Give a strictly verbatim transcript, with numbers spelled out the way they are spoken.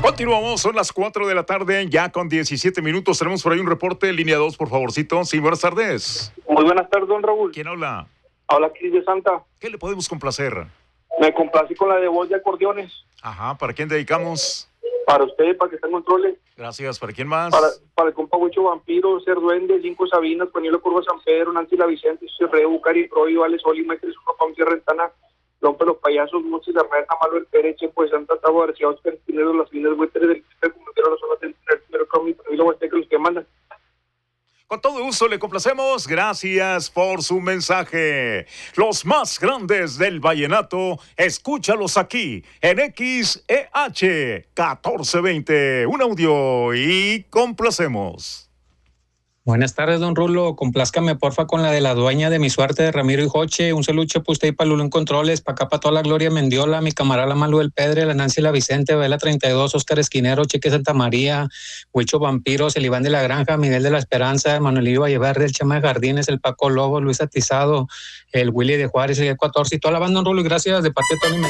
Continuamos, son las cuatro de la tarde, ya con diecisiete minutos. Tenemos por ahí un reporte, línea dos, por favorcito. Sí, buenas tardes. Muy buenas tardes, don Raúl. ¿Quién habla? Habla Cris de Santa. ¿Qué le podemos complacer? Me complací con la de voz de acordeones. Ajá, ¿para quién dedicamos? Para usted, para que esté en controles. Gracias, ¿para quién más? Para, para el compa Huicho Vampiro, Ser Duende, Cinco Sabinas, Pañuelo Curva San Pedro, Nancy La Vicente, Cerreo, Bucari, Proy, Vale Sol y Maestro Juan Sierra Rentana, Lompe Los Payasos, Mochis, Arnel, Amalo El Pérez, Chepo de Santa Tabo, García, Oscar, Pinero, Las Finas, Huéteres, del Cristo, Comunitario, Las Olas del Primero, Comi, Provilo, Huasteca, los que mandan. Con todo gusto le complacemos. Gracias por su mensaje. Los más grandes del vallenato, escúchalos aquí en X E H catorce veinte. Un audio y complacemos. Buenas tardes, don Rulo. Complázcame, porfa, con la de la dueña de mi suerte, de Ramiro y Joche. Un saludo para usted y para Lulo en controles. Para acá, para toda la Gloria Mendiola, mi camarada Malu del Pedre, la Nancy La Vicente, Vela treinta y dos, Óscar Esquinero, Cheque Santa María, Huicho Vampiro, el Iván de la Granja, Miguel de la Esperanza, Manuelillo Valleverde, el Chema de Jardines, el Paco Lobo, Luis Atizado, el Willy de Juárez, el catorce y toda la banda, don Rulo. Y gracias de parte de Tony.